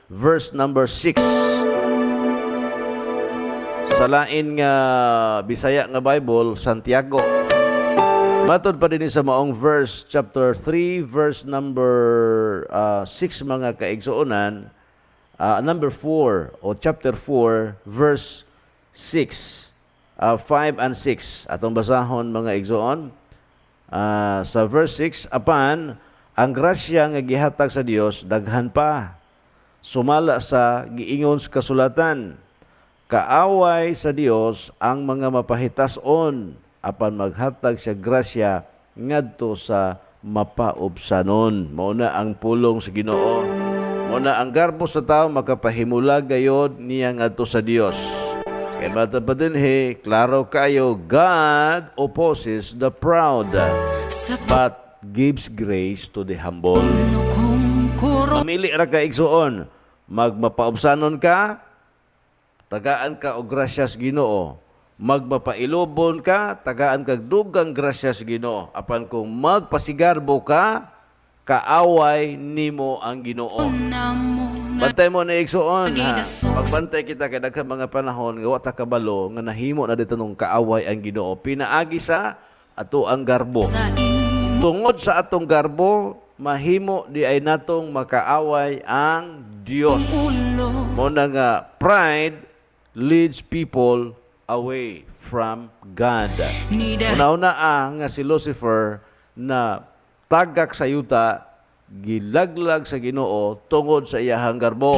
verse number 6. Sa lain nga Bisaya nga Bible, Santiago. Matod pa din sa maong verse, chapter 3, verse number 6 mga kaigsuonan, number 4, o chapter 4, verse 6, 5 and 6. Atong basahon mga igsuon. Sa verse 6, apan, ang grasya nga gihatag sa Dios daghan pa. Sumala sa giingon sa kasulatan, kaaway sa Dios ang mga mapahitason, apan maghatag siya grasya ngadto sa mapaubsanon. Mao na ang pulong sa Ginoo. Mao na ang garbo sa tao makapahimula gayod niya ngadto sa Dios. Kaya matapad din klaro kayo, God opposes the proud, but gives grace to the humble. Mamili ra ka igsuon, magmapaubsanon ka, tagaan ka og grasya sa Ginoo. Magmapailobon ka, tagaan ka dugang grasya sa Ginoo. Apan kung magpasigarbo ka, kaaway nimo ang Ginoo. Bantay mo na igsuon, ha? Magbantay kita kay daghang mga panahon nga wa ta kabalo nga nahimo na dito nung kaaway ang Ginoo. Pinaagi sa ato ang garbo. Tungod sa atong garbo, mahimo di ay natong makaaway ang Dios. Mo na nga pride leads people away from God. Una-una nga si Lucifer na tagak sa yuta, gilaglag sa Ginoo tungod sa iyahang garbo.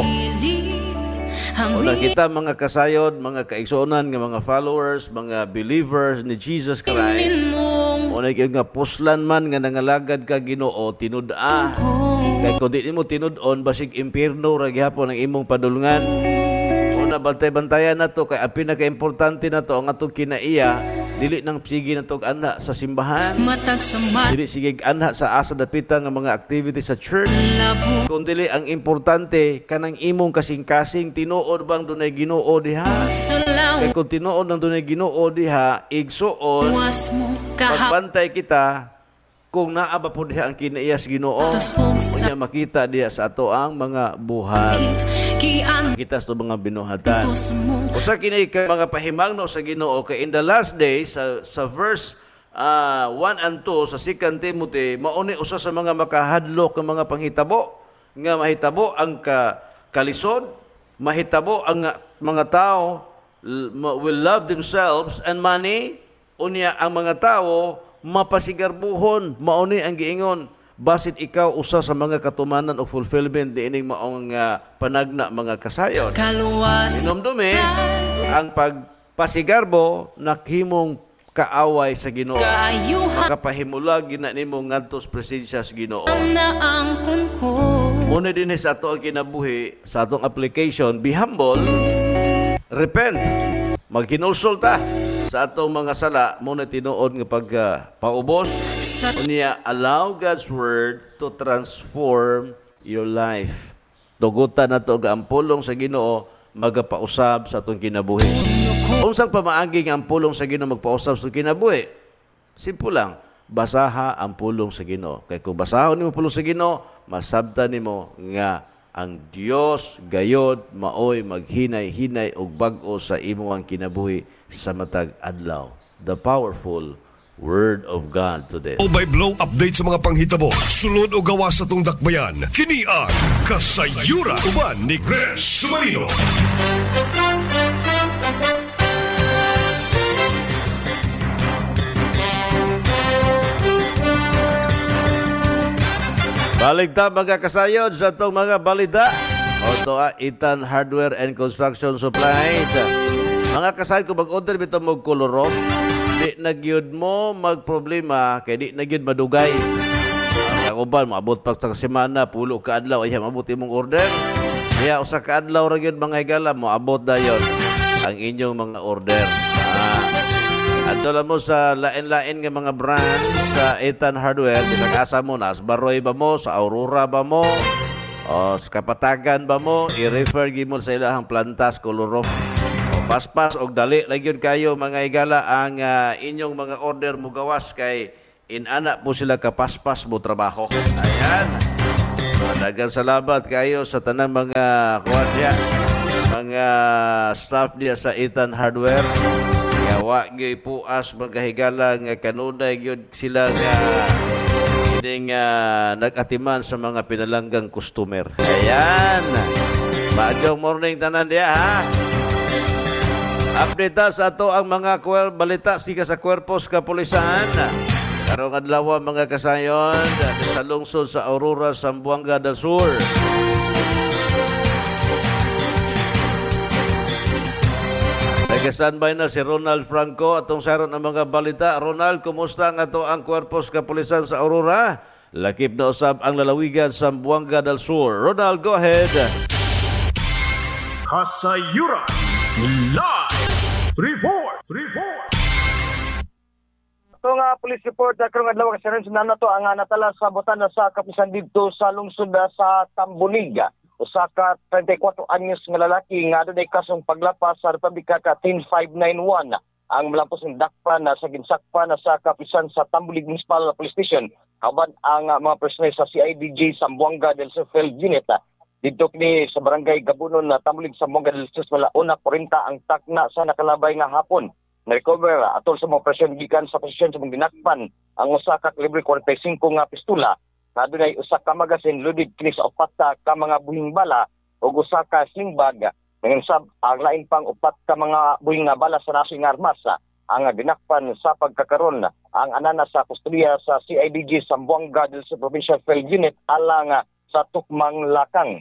Una kita mga kasayod, mga kaigsuonan, nga mga followers, mga believers ni Jesus Christ. Una nga puslan man nga nangalagad ka Ginoo, tinud-a. Kaya kung di mo tinud-on, basig impierno ra gihapon ang imong padulngan. Una bantay-bantayan na to, kaya ang pinaka-importante na to ang atong kinaiya, dili nang sige na to anha sa simbahan, dili sige anha sa asa dapita nga mga activities sa church, kung dili ang importante kanang imong kasing-kasing tinuod bang dunay Ginoo diha. Kaya kung tinuod ng dunay Ginoo diha, igsuon magbantay kita kung naa ba po diha ang kinaiya sa Ginoo, unya makita diha sa ato ang mga buhat. Kita sa mga binuhatan. Usa kini kay mga pahimangno sa Ginoo kay in the last days sa verse 1 and 2 sa 2 Timothy, mauni usa sa mga makahadlok ng mga panghitabo nga mahitabo ang kalisod, mahitabo ang mga tao will love themselves and money, unya ang mga tao mapasigarbuhon. Mauni ang giingon, basit ikaw usa sa mga katumanan o fulfillment diining maong panagna mga kasayon. Inomdumi ang pagpasigarbo naghimong kaaway sa Ginoo. Makapahimulag gina nimo ngadto sa presensya sa Ginoo. Muna din sa ato ang kinabuhi, sa atong application, be humble, repent, maghinulsulta sa atong mga sala, muna tinuod nga pagpaubos, unya allow God's Word to transform your life. Tugutan na ito ang pulong sa Ginoo, magapausab sa atong kinabuhi. Unsang pamaagi ang pulong sa Ginoo magpausab sa kinabuhi? Simple lang, basaha ang pulong sa Ginoo. Kaya kung basahon nimo pulong sa Ginoo, masabtan nimo nga ang Dios gayod maoy maghinay-hinay og bag-o sa imong kinabuhi sa matag adlaw. The powerful Word of God today. O by blow update sa mga panghitabo, sulod o gawas sa tong dakbayan. Kini ang Kasayuran uban ni Chris Sumarino. Baligta mga kasayod sa itong mga balita. Ito Itan Hardware and Construction Supplies. Mga kasayod, kung mag-order bito mo koloro, di nagyod mo magproblema, kaya di nagyod madugay. Ang uban, maabot pa sa semana, pulo ka adlaw, ay maabot imong order. Kaya usa ka adlaw ra gyud mga higala, maabot dayon ang inyong mga order. Adto lang mo sa lain-lain nga mga brand sa Itan Hardware, pinag-asa mo na, sa Baroy ba mo, sa Aurora ba mo, o sa Kapatagan ba mo, i-refer mo sa ilahang plantas, koloro. O paspas, o dali, nagyon kayo mga higala ang inyong mga order mo gawas kay inana po sila kapaspas mo trabaho. Ayan. Daghang salamat kayo sa tanang mga kuwan niya, mga staff niya sa Ethan Hardware. Yawa gyud puas magahigala nga kanunay gyud sila nga ining nag-atiman sa mga pinalanggang customer. Ayan. Maayong morning tanan diya ha. Update sa ato ang mga balita siga sa Kuerpos Kapulisan. Karong adlaw mga kasayon sa lungsod sa Aurora, Zamboanga del Sur. Nag-standby na si Ronald Franco atong saron ang mga balita. Ronald, kumusta nga to ang Kuerpos Kapulisan sa Aurora? Lakip na usab ang lalawigan sa Zamboanga del Sur. Ronald, go ahead. Kasayuran Live Report. Ito nga police report na karong adlaw kasi rin na to ang natala sa botan na sa kapisan dito sa lungsod sa Tambuliga. Usa ka 34 anyos nga lalaki nga adunay kasong paglapas sa Republika ka 10591 ang melampos ng dakpan sa ginsakpan sa kapisan sa Tambulig Municipal Police Station kaban ang mga personel sa CIDG Zamboanga del Sur Field Unit. Dito kini sa barangay Gabunon na Tambulig Zamboanga del Sur wala una 40 ang takna sa nakalabay nga hapon. Na-recover atol sa mga presyon gikan sa posisyon sa mga dinakpan ang usa ka kalibre 45 nga pistola na dunay usa ka magasin loaded kini sa upat ka mga buhing bala ug usa ka sling bag dengan sab ang lain pang upat ka mga buhing nga bala sa nasoy nga armas ang dinakpan sa pagkakaron ang anana sa kustudiya sa CIDG Zamboanga del Sur Provincial Field Unit alang sa Tukmang Lakang.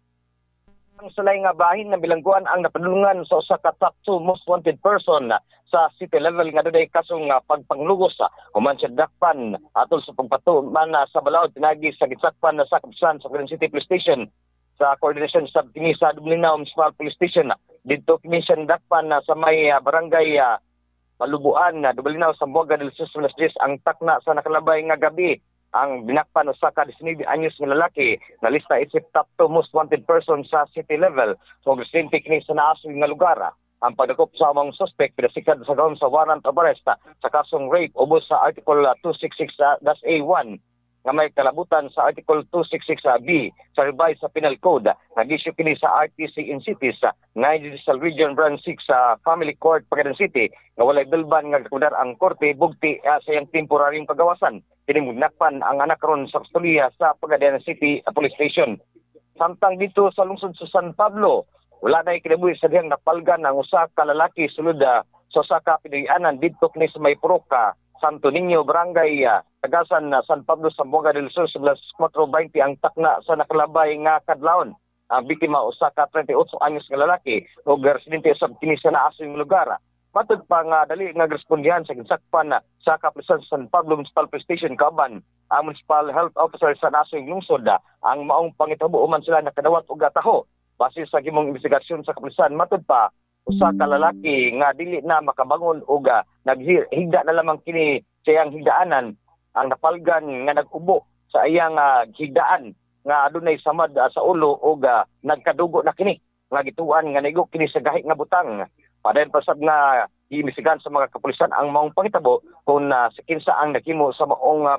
Ang salay nga bahin na bilangguan ang napadulungan sa usa ka top 2 most wanted person sa city level nga dunay kasong pagpanglugos human sa dakpan atol sa pagpatuman sa balaod pinagi sa gitsakpan sa kapisan sa Quezon City Police Station sa coordination sa kini sa Dublinaw Municipal Police Station dito kini siya dakpan sa may barangay Palubuan Dublinaw Zamboanga del Sur ang takna sa nakalabay nga gabi ang binakpan usa ka 19 anyos nga lalaki na lista isip top 2 most wanted person sa city level so residente kini sa naasoy nga lugar. Ang pagdakop sa among suspect pinasikad sa ground sa warrant of arrest sa kasong rape ubos sa Article 266-A1 nga may kalabutan sa Article 266B sa revised sa Penal Code. Nag-issue kini sa RTC in Cities nga Judicial Region Branch 6 sa Family Court Pagadan City nga walay bilban nga rekordar ang korte bugti sa iyang temporaryong pagawasan. Tinimugnapan ang anak ron sa kustudiya sa Pagadan City Police Station. Samtang dito sa lungsod sa San Pablo, wala na ikinabuhi sa diyang napalgan ang usa ka lalaki sulod sa usa ka pinagyanan dito kini sa may Puroka, Santo Niño, Barangay Tagasan San Pablo, Zamboanga del Sur, 4:20 ang takna sa nakalabay nga kadlawon. Ang biktima usa ka 38 anyos nga lalaki ug residente sa kini sa naasong lugar. Matod pa nga dali nga respondihan sa ginsakpan sa kapisan sa San Pablo Municipal Police Station kaban ang Municipal Health Officer sa nasong lungsod ang maong pangitabo man sila nakadawat og taho. Base sa gimong investigasyon sa kapulisan, matod pa usa ka lalaki nga dili na makabangon og naghigda na lamang kini sa iyang higdaanan ang napalgan nga nag-ubo sa iyang higdaan nga adunay samad sa ulo og nagkadugo na kini nga gituan nga naigo kini sa gahi nga butang. Padayon pasab nga iimbestigahan sa mga kapulisan ang maong pangitabo kung sa kinsa ang nakimo sa maong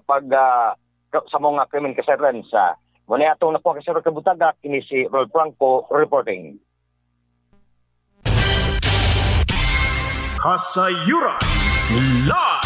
sa mga krimen kasayran sa muna atong napuha kasayran kabutaga kini si Ronald Franco reporting. Kasayuran Live